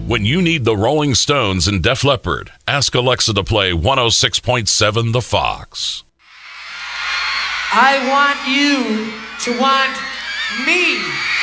When you need the Rolling Stones and Def Leppard, ask Alexa to play 106.7 The Fox. I want you to want me.